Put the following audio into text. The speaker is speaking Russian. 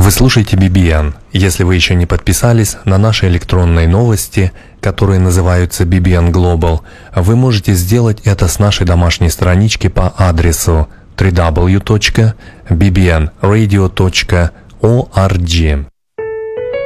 Вы слушаете BBN. Если вы еще не подписались на наши электронные новости, которые называются BBN Global, вы можете сделать это с нашей домашней странички по адресу www.bbnradio.org.